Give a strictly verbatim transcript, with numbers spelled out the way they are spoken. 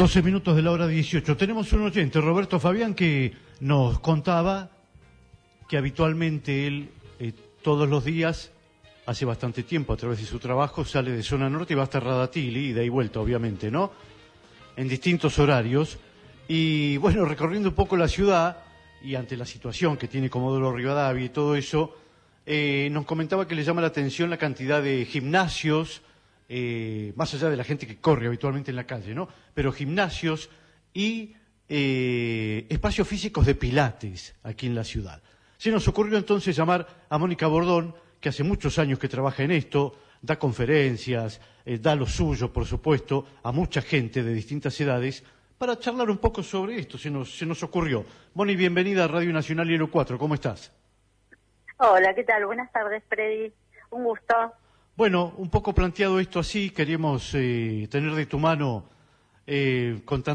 doce minutos de la hora dieciocho. Tenemos un oyente, Roberto Fabián, que nos contaba que habitualmente él eh, todos los días, hace bastante tiempo, a través de su trabajo, sale de zona norte y va hasta Radatili, ida y vuelta, obviamente, ¿no? En distintos horarios. Y bueno, recorriendo un poco la ciudad, y ante la situación que tiene Comodoro Rivadavia y todo eso, eh, nos comentaba que le llama la atención la cantidad de gimnasios, eh, más allá de la gente que corre habitualmente en la calle, ¿no? Pero gimnasios y eh, espacios físicos de pilates aquí en la ciudad. Se nos ocurrió entonces llamar a Mónica Bordón, que hace muchos años que trabaja en esto, da conferencias, eh, da lo suyo, por supuesto, a mucha gente de distintas edades, para charlar un poco sobre esto. Se nos, se nos ocurrió. Moni, bienvenida a Radio Nacional Hielo cuatro, ¿cómo estás? Hola, ¿qué tal? Buenas tardes, Freddy. Un gusto. Bueno, un poco planteado esto así, queríamos eh, tener de tu mano eh, con